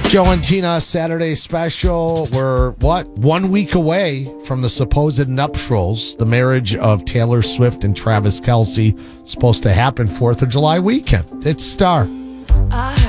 Joe and Tina Saturday special. We're 1 week away from the supposed nuptials. The marriage of Taylor Swift and Travis Kelce supposed to happen 4th of July weekend. It's Star.